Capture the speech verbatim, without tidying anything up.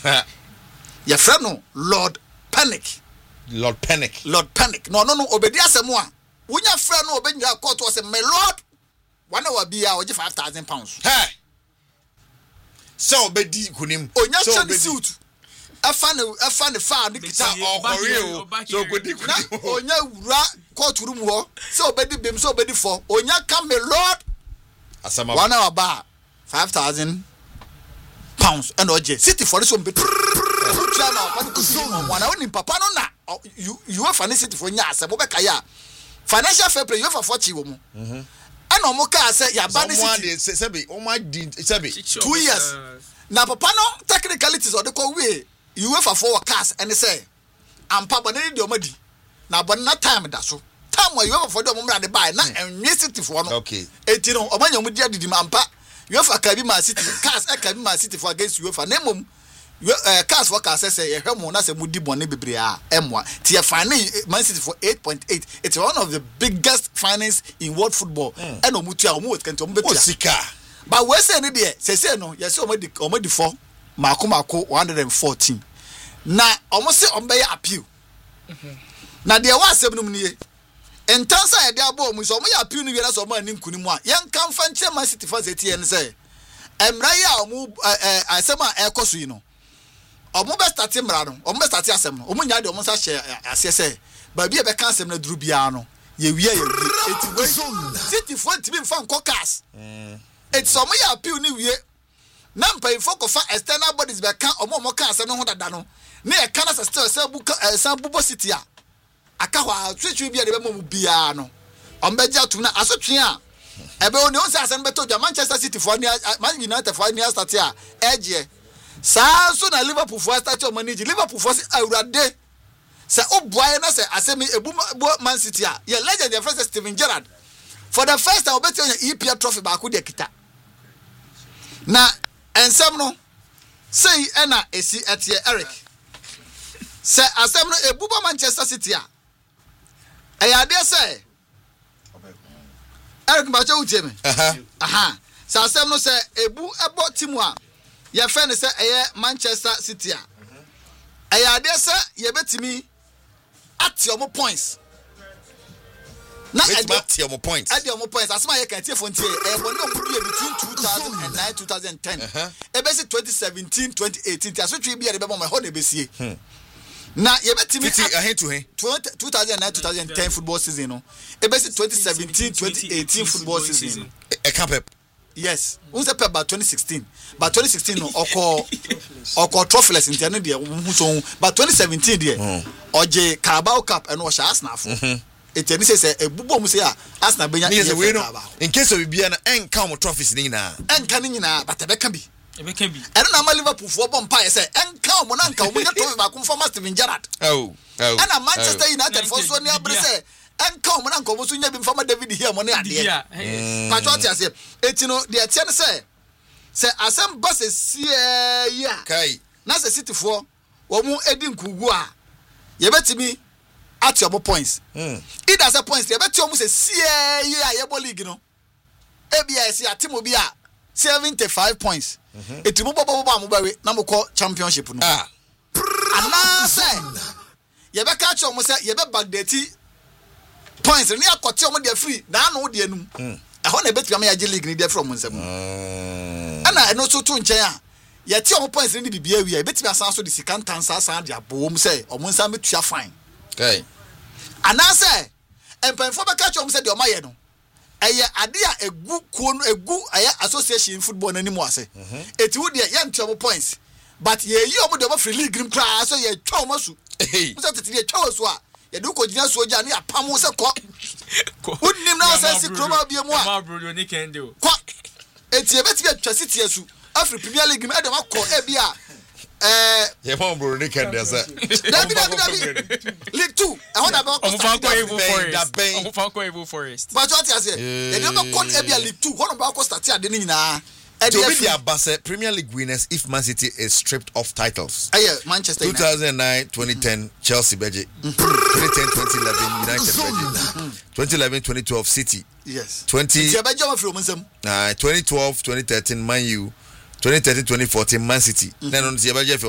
Your friend no Lord Panic. Lord Panic. Lord Panic. No, no, no. Obedi asemwa. When your friend no obedi a court was a my Lord. One hour be a oje five thousand pounds. Hey. So obedi kunim. Onya so suit. Afa ne afa ne fa ne kita okore o. So obedi kunim. Onya wura court room ho. So obedi bem so obedi for. Onya come my Lord. Asama. One hour ba five thousand pounds and oje. City for this one be. One hour in papa no na. You you have financial for nya asem obeka ya. Financial fair play you have for chi wo mu. Mhm. And omo ka say ya ba city say be o ma di say be two years. Na papa no technicalities or the call way you have for cars and say am papa na di omadi. Na but na time da so. Time where you have for the omo na dey buy na enwe city for no. Okay. Enti no omo nya mu di adidi ampa. You have Kabi Man City cars e Kabi Man City for against UEFA na mum you uh, cars for cars say e hwe mo na say mudi bone bebre a emwa ti e fine Man City for eight point eight. It's one of the biggest finance in world football and omutu a omu kan to omu betia sika but we say ne de say say no yes omadi omadi four mako mako one hundred fourteen na omo say ombe ya appeal na de wa asem num nie entansa e de abo omu so omo ya appeal no wi na so omo ani nkuni mu a yen kan fa nche Man City fans etie ne say emra ya omu asem a e koso yi no omo be start mra no omo be start asem no omo nya de omo sa hye ase say ba bi e be kan asem na duru bia no ye wi ye wi eti we City for ti bi mfa nko cars mm eti so omo ya appeal ni wi na mpa info ko fa external bodies be kan omo omo kan asem no ho dada no na e kan asa still say bu san bubo City a aka hwa twetwe bia de be mo bia no omo be ja tu na asotwe a ebe oni on say asem be to Manchester City for Man United for ni start a eje saa so na Liverpool for start o manage Liverpool for awurade say obuaye na say asemi ebu Man City a ye legend your friend Steven Gerrard for the first time obeti on E P L trophy ba ko de kita na ensem no say ena esi etie Eric say asem no ebu Manchester City a ayade say Eric Mbacho uteme aha aha say asem no say ebu ebo timu a ye fe ne say eye Manchester City a ayade say ye betimi at your points na at your points at your points asma ye kan tie fontie e bo no mu between two thousand nine two thousand ten e be say twenty seventeen twenty eighteen ti asotwe bia de be mo ho na be sie na ye betimi fifty ahead to him two thousand nine two thousand ten football season no e be say twenty seventeen twenty eighteen football season e cap yes we say about twenty sixteen but twenty sixteen no oko oko trophyless in the de hu so but twenty seventeen de oje Carabao Cup and o sha Arsenal fo it any say ebubo mu say a Arsenal benya in case of bia na enka mo trophies ni na enka ni nyina but ebeka bi ebeka bi eno na ma Liverpool fo bom pa say enka mo na nka mo nya trophy ba ko for Steven Gerrard oh oh and Manchester United for so ni abre say enka mo na nka mo so nya bi mfa David here mo ne ade patriots ase etino de etie ne say say asem boss sie ya kai na say City for wo mu edi nkugu a ye betimi at your points mm it does a points ye beti o mu say sie ya ye bo league no e bia ye say atimo bia seventy-five points etimo bobo bobo amubawe na mko championship no ah ana say ye be ka cho mu say ye be bagdati points ni akote o mu de free na no de anum mm e ho na betimi ya league ni de from nsem ana eno so to nchen a ye ti o points ni bibia wi e betimi asan so de sikantan sa san de abom say o mu nsan metua fine okay ana say empanfo be catch o mu say de o maye no eye ade a egu kuo no egu eye association football na nimu ase eti wo de ye ntua points but ye yi o mu de o free league grim class so ye twa o masu mo say tete ye twa so a ye do ko gina so ja na ya pam se ko unnim na say si kroma bia mu a ma bro ni ken do ko eti e beti atwa City asu Afri Premier League me adam akọ e bia eh ye ma bro ni ken dey say David David League two e ho da ba ko start omo fanko Evil Forest but what you say e dey ba ko e bia League two ho no ba ko start ade ni nyina to be the Abase Premier League winners if Man City is stripped of titles. Aye, Manchester United. two thousand nine twenty ten mm-hmm. Chelsea Beji. Mm-hmm. twenty ten twenty eleven United Beji. Mm-hmm. twenty eleven twenty twelve City. Yes. twenty uh, twenty twelve twenty thirteen Man U. twenty thirteen twenty fourteen Man City. Mm-hmm.